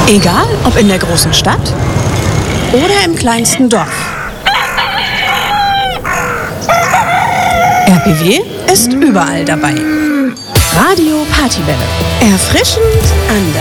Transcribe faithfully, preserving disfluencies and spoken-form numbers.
Egal, ob in der großen Stadt oder im kleinsten Dorf. R P W ist überall dabei. Radio Partywelle. Erfrischend anders.